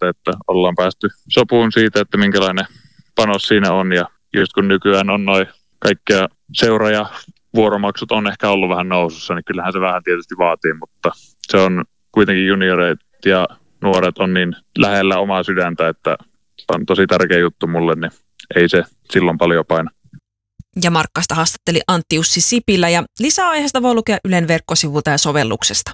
sitten, että ollaan päästy sopuun siitä, että minkälainen panos siinä on. Ja just kun nykyään on noin kaikkea seura- ja vuoromaksut on ehkä ollut vähän nousussa, niin kyllähän se vähän tietysti vaatii, mutta se on kuitenkin junioreet ja nuoret on niin lähellä omaa sydäntä, että on tosi tärkeä juttu mulle, niin ei se silloin paljon paina. Ja Markkasta haastatteli Antti Jussi Sipilä ja lisää aiheesta voi lukea Ylen verkkosivulta ja sovelluksesta.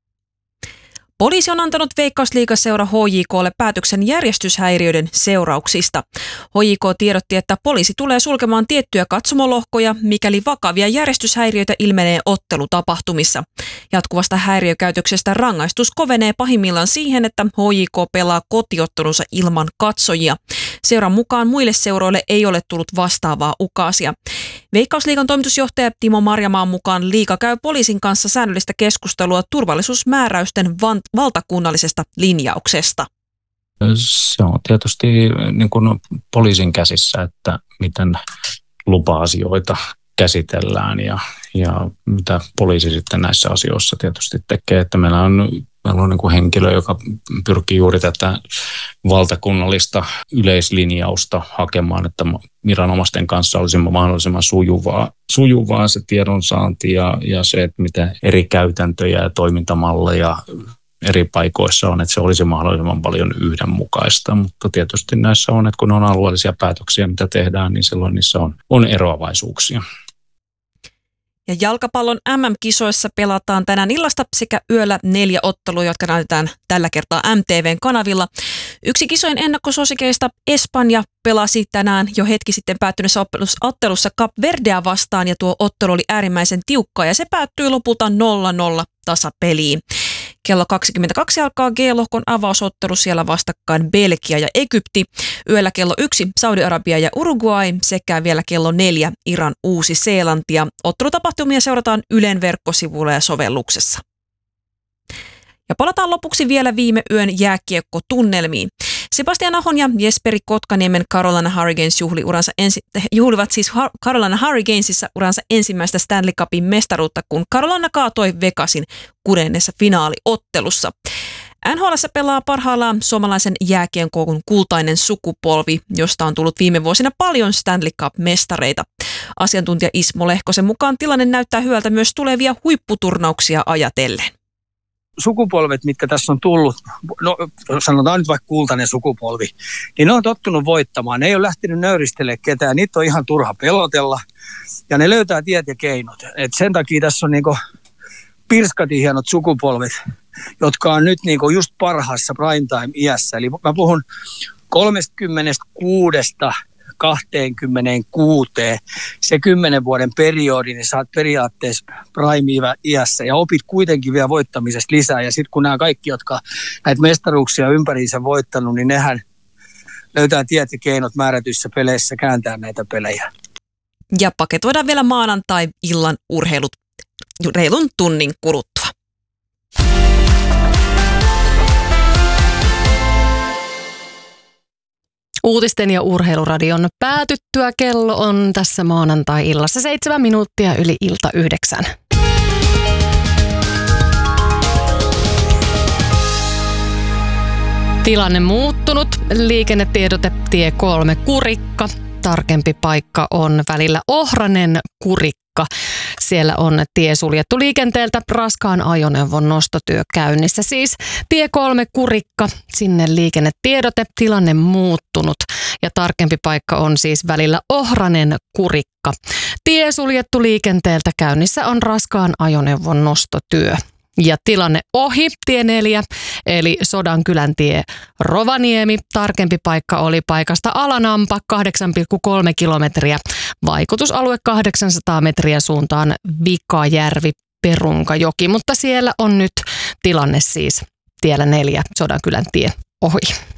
Poliisi on antanut Veikkausliigaseura HJK:lle päätöksen järjestyshäiriöiden seurauksista. HJK tiedotti, että poliisi tulee sulkemaan tiettyjä katsomolohkoja, mikäli vakavia järjestyshäiriöitä ilmenee ottelutapahtumissa. Jatkuvasta häiriökäytöksestä rangaistus kovenee pahimmillaan siihen, että HJK pelaa kotiottelunsa ilman katsojia. Seuran mukaan muille seuroille ei ole tullut vastaavaa ukaasia. Veikkausliigan toimitusjohtaja Timo Marjamaan mukaan liiga käy poliisin kanssa säännöllistä keskustelua turvallisuusmääräysten valtakunnallisesta linjauksesta. Se on tietysti niin kuin poliisin käsissä, että miten lupa-asioita käsitellään ja mitä poliisi sitten näissä asioissa tietysti tekee. Että meillä on niin kuin henkilö, joka pyrkii juuri tätä valtakunnallista yleislinjausta hakemaan, että viranomaisten kanssa olisi mahdollisimman sujuvaa se tiedonsaanti ja se, että miten eri käytäntöjä ja toimintamalleja eri paikoissa on, että se olisi mahdollisimman paljon yhdenmukaista, mutta tietysti näissä on, että kun on alueellisia päätöksiä, mitä tehdään, niin silloin niissä on eroavaisuuksia. Ja jalkapallon MM-kisoissa pelataan tänään illasta sekä yöllä 4 ottelua, jotka näytetään tällä kertaa MTV:n kanavilla. Yksi kisojen ennakkosuosikeista Espanja pelasi tänään jo hetki sitten päättyneessä ottelussa Cap Verdea vastaan ja tuo ottelu oli äärimmäisen tiukka ja se päättyi lopulta 0-0 tasapeliin. Kello 22 alkaa G-lohkon avausottelu, siellä vastakkain Belgia ja Egypti. Yöllä kello 1 Saudi-Arabia ja Uruguay sekä vielä kello 4 Iran Uusi-Seelanti. Ottelutapahtumia seurataan Ylen verkkosivuilla ja sovelluksessa. Ja palataan lopuksi vielä viime yön jääkiekkotunnelmiin. Sebastian Ahon ja Jesperi Kotkaniemen Carolina Hurricanes juhlivat siis Carolina Hurricanesissa uransa ensimmäistä Stanley Cupin mestaruutta, kun Carolina kaatoi Vegasin 6. finaaliottelussa. NHL:ssä pelaa parhaillaan suomalaisen jääkiekon kultainen sukupolvi, josta on tullut viime vuosina paljon Stanley Cup-mestareita. Asiantuntija Ismo Lehkosen mukaan tilanne näyttää hyvältä myös tulevia huipputurnauksia ajatellen. Sukupolvet, mitkä tässä on tullut, no sanotaan nyt vaikka kultainen sukupolvi, niin ne on tottunut voittamaan. Ne ei ole lähtenyt nöyristelemään ketään, niitä on ihan turha pelotella ja ne löytää tiet ja keinot. Et sen takia tässä on niinku pirskatin hienot sukupolvet, jotka on nyt niinku just parhaassa primetime-iässä. Eli mä puhun 36 se 10 vuoden periodi, niin sä oot periaatteessa prime-iässä ja opit kuitenkin vielä voittamisesta lisää. Ja sitten kun nämä kaikki, jotka näitä mestaruuksia ympäriinsä voittanut, niin nehän löytää tiet ja keinot määrätyissä peleissä kääntää näitä pelejä. Ja paketoidaan vielä maanantai-illan urheilut reilun tunnin kuluttua. Uutisten ja urheiluradion päätyttyä kello on tässä maanantai-illassa 7 minuuttia yli ilta 9. Tilanne muuttunut. Liikennetiedote tie 3 Kurikka. Tarkempi paikka on välillä Ohranen Kurikka. Siellä on tie suljettu liikenteeltä, raskaan ajoneuvon nostotyö käynnissä. Siis tie 3 Kurikka, sinne liikennetiedote, tilanne muuttunut. Ja tarkempi paikka on siis välillä Ohranen Kurikka. Tie suljettu liikenteeltä, käynnissä on raskaan ajoneuvon nostotyö. Ja tilanne ohi, tie 4, eli Sodankylän tie Rovaniemi. Tarkempi paikka oli paikasta Alanampa, 8,3 kilometriä. Vaikutusalue 800 metriä suuntaan Vikajärvi, Perunkajoki. Mutta siellä on nyt tilanne siis tiellä 4, Sodankylän tie ohi.